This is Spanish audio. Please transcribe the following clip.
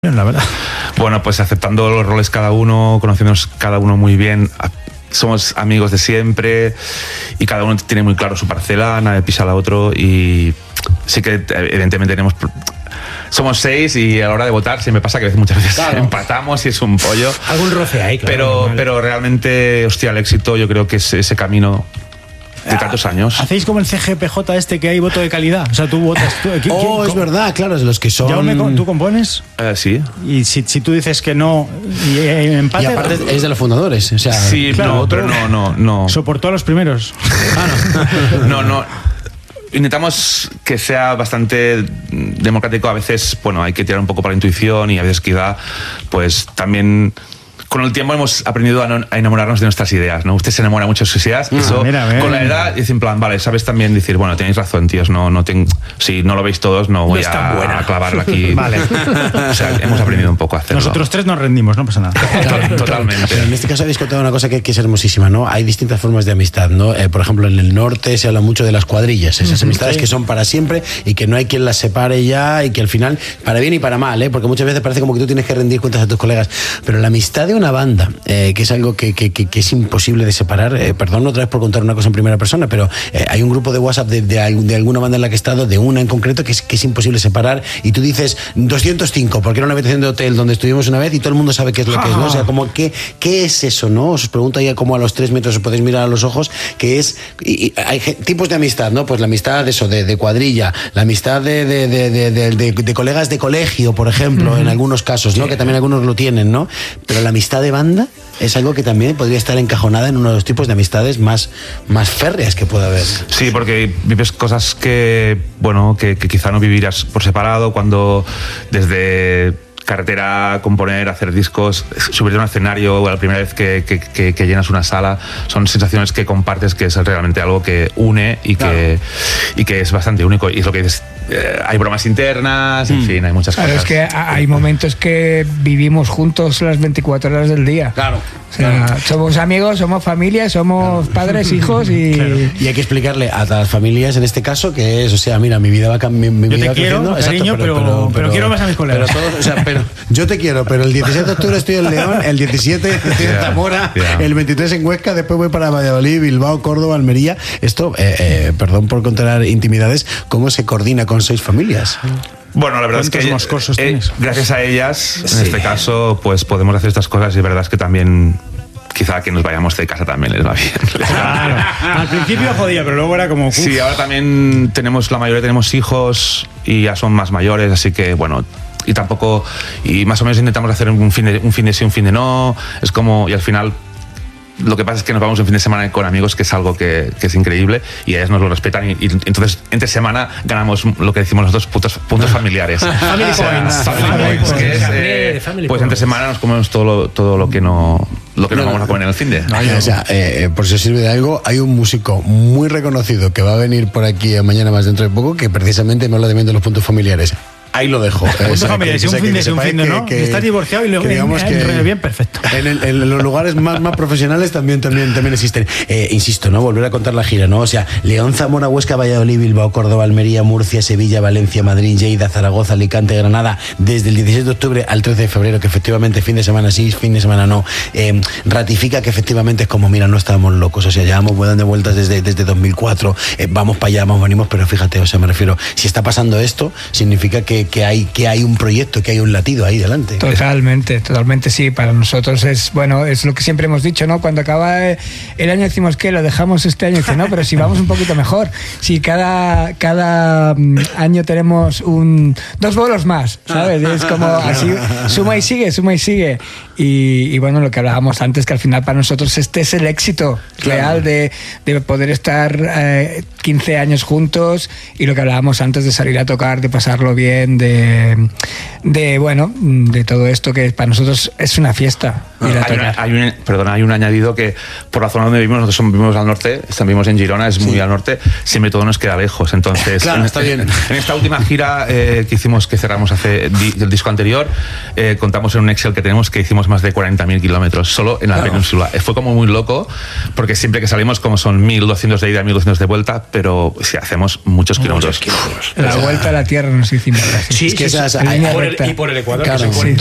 La verdad. Bueno, pues aceptando los roles cada uno, conociéndonos cada uno muy bien, somos amigos de siempre y cada uno tiene muy claro su parcela, nadie pisa a la otro y sí que evidentemente somos 6 y a la hora de votar siempre pasa que muchas veces empatamos y es un pollo. Algún roce hay, claro. Pero realmente, hostia, el éxito yo creo que es ese camino de tantos años. ¿Hacéis como el CGPJ que hay voto de calidad? O sea, tú votas. Es verdad, claro, es de los que son... Jaume, ¿tú compones? Sí. Y si tú dices que no, y empate... Y aparte es de los fundadores, o sea... Sí, claro, pero no. ¿Soportó a los primeros? No. Intentamos que sea bastante democrático. A veces, bueno, hay que tirar un poco para la intuición y a veces quizá, pues también... Con el tiempo hemos aprendido a enamorarnos de nuestras ideas, ¿no? Usted se enamora mucho de sus ideas. Eso, con la edad, dice en plan, vale, sabes también decir, bueno, tenéis razón, tíos, si no lo veis todos, no voy a clavarla aquí. Vale. O sea, hemos aprendido un poco a hacerlo. Nosotros 3 nos rendimos, no pasa nada. Totalmente. En este caso habéis contado una cosa que es hermosísima, ¿no? Hay distintas formas de amistad, ¿no? Por ejemplo, en el norte se habla mucho de las cuadrillas, esas amistades que son para siempre y que no hay quien las separe ya y que al final, para bien y para mal, porque muchas veces parece como que tú tienes que rendir cuentas a tus colegas, pero la amistad de una banda, que es algo que es imposible de separar, perdón otra vez por contar una cosa en primera persona, pero hay un grupo de WhatsApp de alguna banda en la que he estado, de una en concreto, que es imposible separar, y tú dices 205, porque era una habitación de hotel donde estuvimos una vez y todo el mundo sabe qué es lo que es, ¿no? O sea, como ¿qué es eso, no? Os pregunto ya como a los 3 metros os podéis mirar a los ojos, que es, y hay tipos de amistad, ¿no? Pues la amistad de cuadrilla, la amistad de colegas de colegio, por ejemplo, en algunos casos, ¿no? Que también algunos lo tienen, ¿no? Pero la amistad de banda es algo que también podría estar encajonada en uno de los tipos de amistades más férreas que pueda haber. Sí, porque vives cosas que quizá no vivirás por separado, cuando desde carretera, componer, hacer discos, subirte a un escenario, la primera vez que llenas una sala, son sensaciones que compartes, que es realmente algo que une y que es bastante único. Y es lo que dices, hay bromas internas, en fin, hay muchas cosas. Es que hay momentos que vivimos juntos las 24 horas del día. Claro. O sea, somos amigos, somos familia, somos padres, hijos y... Claro. Y hay que explicarle a las familias, en este caso, que es, o sea, mira, mi vida va cambiando. Yo te quiero, cariño, pero quiero más a mis colegas. Pero yo te quiero, pero el 17 de octubre estoy en León, el 17 estoy en Zamora, el 23 en Huesca, después voy para Valladolid, Bilbao, Córdoba, Almería. Esto, perdón por contar intimidades, ¿cómo se coordina con 6 familias? Bueno, la verdad es que gracias a ellas, en este caso, pues podemos hacer estas cosas y la verdad es que también quizá que nos vayamos de casa también les va bien. Claro. Al principio jodía, pero luego era como... Sí, ahora también la mayoría tenemos hijos y ya son más mayores, así que bueno... Y más o menos intentamos hacer un fin de sí, un fin de no. Es como, y al final lo que pasa es que nos vamos un fin de semana con amigos, que es algo que es increíble, y ellas nos lo respetan, y entonces entre semana ganamos lo que decimos nosotros, puntos familiares. Family points. Que es, pues entre semana nos comemos todo lo que no vamos a comer en el fin de. O sea, por si os sirve de algo, hay un músico muy reconocido que va a venir por aquí mañana más dentro de poco, que precisamente me habla también de los puntos familiares. Ahí lo dejo. Un fin de, ¿no? Estás divorciado y luego bien, perfecto. En los lugares más profesionales también existen. Insisto, ¿no? Volver a contar la gira, ¿no? O sea, León, Zamora, Huesca, Valladolid, Bilbao, Córdoba, Almería, Murcia, Sevilla, Valencia, Madrid, Lleida, Zaragoza, Alicante, Granada, desde el 16 de octubre al 13 de febrero, que efectivamente fin de semana sí, fin de semana no, ratifica que efectivamente es como, mira, no estábamos locos, o sea, llevamos dando vueltas desde 2004, vamos para allá, venimos, pero fíjate, o sea, me refiero, si está pasando esto, significa que hay un proyecto, que hay un latido ahí delante. Totalmente, sí. Para nosotros es lo que siempre hemos dicho, ¿no? Cuando acaba el año decimos que lo dejamos este año, dice, no, pero si vamos un poquito mejor, si cada año tenemos 2 bolos más, ¿sabes? Es como así, suma y sigue. Y bueno, lo que hablábamos antes, que al final para nosotros este es el éxito real de poder estar 15 años juntos, y lo que hablábamos antes de salir a tocar, de pasarlo bien, de todo esto, que para nosotros es una fiesta. Hay un añadido, que por la zona donde vivimos, nosotros vivimos al norte, vivimos en Girona, es muy al norte, siempre todo nos queda lejos, entonces claro, está bien. En esta última gira que hicimos, que cerramos el disco anterior, contamos en un Excel que tenemos que hicimos más de 40.000 kilómetros solo en la península. Fue como muy loco, porque siempre que salimos, como son 1.200 de ida, 1.200 de vuelta, pero sí hacemos muchos kilómetros. La vuelta a la tierra nos hicimos. Sí, es que sí, esas, en línea y por el Ecuador, claro, que se pone